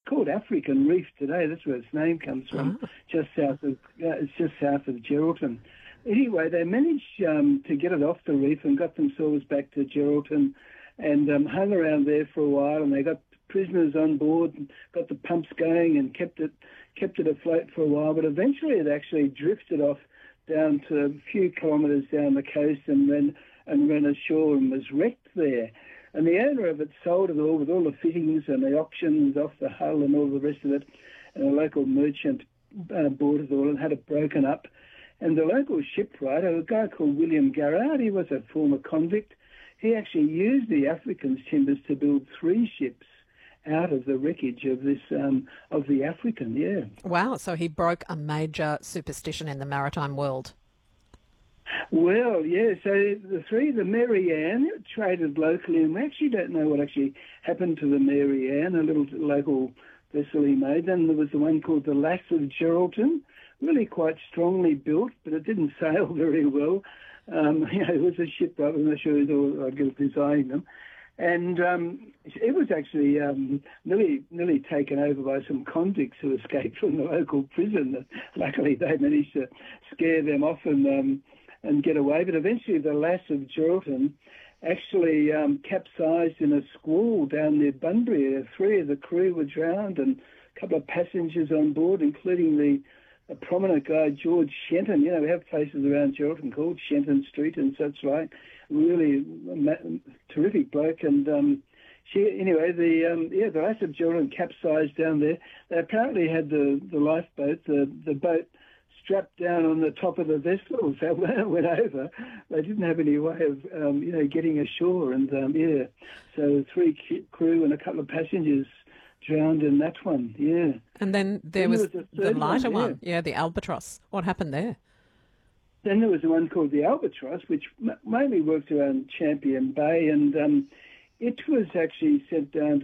called African Reef today. That's where its name comes from. It's just south of Geraldton. Anyway, they managed to get it off the reef and got themselves back to Geraldton and hung around there for a while, and they got prisoners on board and got the pumps going and kept it afloat for a while. But eventually it actually drifted off down to a few kilometres down the coast and ran ashore and was wrecked there. And the owner of it sold it all with all the fittings and the options off the hull and all the rest of it. And a local merchant bought it all and had it broken up. And the local shipwright, a guy called William Garrard, he was a former convict. He actually used the African's timbers to build 3 ships out of the wreckage of this of the African. Yeah. Wow! So he broke a major superstition in the maritime world. Well, yeah. So the Mary Ann traded locally, and we actually don't know what actually happened to the Mary Ann, a little local vessel he made. Then there was the one called the Lass of Geraldton, really quite strongly built, but it didn't sail very well. It was a ship, I'm not sure I'd get designing them. And it was actually nearly taken over by some convicts who escaped from the local prison. Luckily, they managed to scare them off and get away. But eventually, the Lass of Geraldton actually capsized in a squall down near Bunbury. 3 of the crew were drowned and a couple of passengers on board, including a prominent guy, George Shenton. We have places around Geraldton called Shenton Street and such like. Really terrific bloke. And the Lass of Geraldton capsized down there. They apparently had the lifeboat, the boat strapped down on the top of the vessel. So when it went over, they didn't have any way of getting ashore. And so 3 crew and a couple of passengers drowned in that one. Yeah. And then there was the lighter one. Yeah, the Albatross. What happened there? Then there was the one called the Albatross, which mainly worked around Champion Bay, and it was actually sent down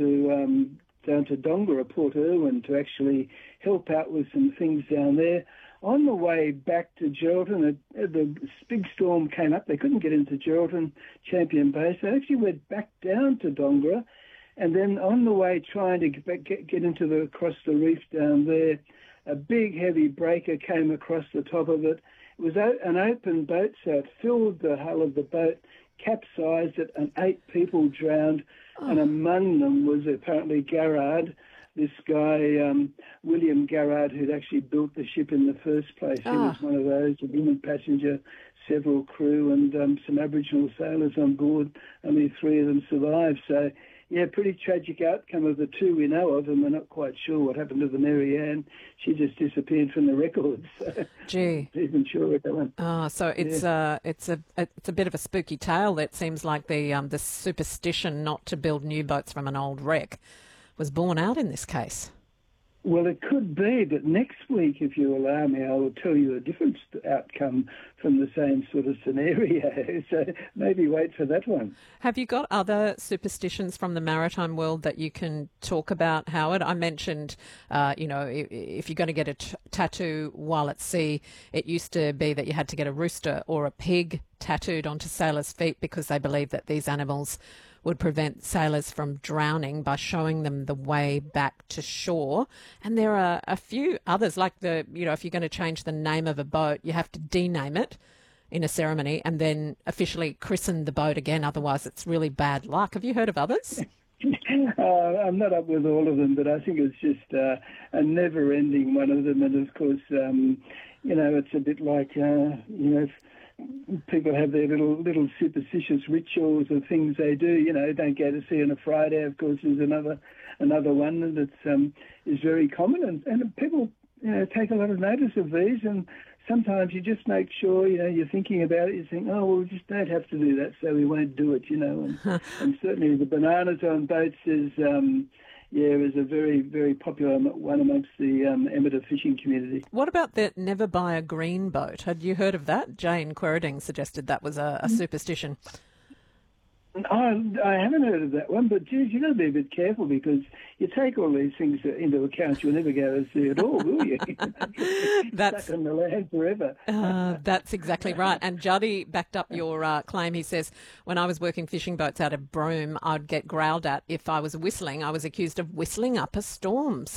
to Dongara, Port Irwin, to actually help out with some things down there. On the way back to Geraldton, the big storm came up. They couldn't get into Geraldton, Champion Bay, so they actually went back down to Dongara, and then on the way trying to get across the reef down there, a big heavy breaker came across the top of it. It was an open boat, so it filled the hull of the boat, capsized it, and 8 people drowned. Oh. And among them was apparently Garrard, this guy, William Garrard, who'd actually built the ship in the first place. He was one of those, a woman passenger, several crew, and some Aboriginal sailors on board. Only 3 of them survived. So, yeah, pretty tragic outcome of the 2 we know of, and we're not quite sure what happened to the Mary Ann. She just disappeared from the records. Gee. Not even sure what that one. Oh, so it's a bit of a spooky tale. It seems like the superstition not to build new boats from an old wreck was borne out in this case. Well, it could be, but next week, if you allow me, I will tell you a different outcome from the same sort of scenario. So maybe wait for that one. Have you got other superstitions from the maritime world that you can talk about, Howard? I mentioned, if you're going to get a tattoo while at sea, it used to be that you had to get a rooster or a pig tattooed onto sailors' feet because they believed that these animals would prevent sailors from drowning by showing them the way back to shore. And there are a few others, like if you're going to change the name of a boat, you have to dename it in a ceremony and then officially christen the boat again. Otherwise, it's really bad luck. Have you heard of others? I'm not up with all of them, but I think it's just a never-ending one of them. And, of course, it's a bit like, people have their little superstitious rituals or things they do. Don't go to sea on a Friday, of course, is another one that is very common. And people, take a lot of notice of these. And sometimes you just make sure, you're thinking about it. You think, we just don't have to do that, so we won't do it, And certainly the bananas on boats is a very, very popular one amongst the amateur fishing community. What about the never buy a green boat? Had you heard of that? Jane Querding suggested that was a superstition. I haven't heard of that one, but geez, you've got to be a bit careful because you take all these things into account. You'll never go to sea at all, will you? That's stuck on the land forever. That's exactly right. And Juddy backed up your claim. He says, when I was working fishing boats out of Broome, I'd get growled at if I was whistling. I was accused of whistling up a storm.